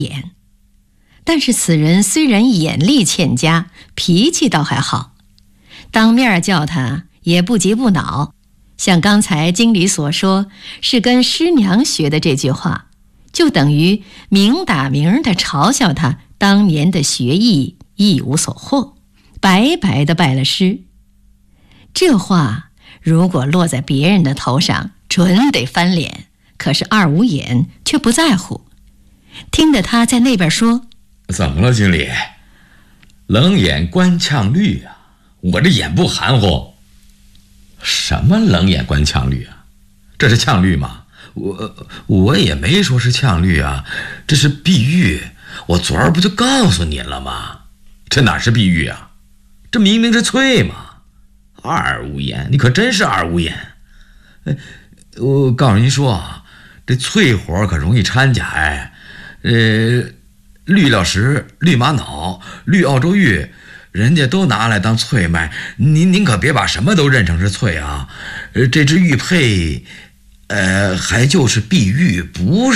眼。但是此人虽然眼力欠佳，脾气倒还好，当面叫他也不急不恼。像刚才经理所说是跟师娘学的这句话，就等于明打明的嘲笑他当年的学艺一无所获，白白的拜了师。这话如果落在别人的头上，准得翻脸，可是二五眼却不在乎，听得他在那边说： 怎么了，经理？冷眼观呛绿啊，我这眼不含糊。什么冷眼观呛绿啊？这是呛绿吗？我也没说是呛绿啊，这是碧玉。我昨儿不就告诉你了吗？这哪是碧玉啊？这明明是翠嘛！二五眼，你可真是二五眼。我告诉您说啊，这翠火可容易掺假哎。绿料石、绿玛瑙、绿澳洲玉，人家都拿来当翠卖，您可别把什么都认成是翠啊。这只玉佩还就是碧玉，不是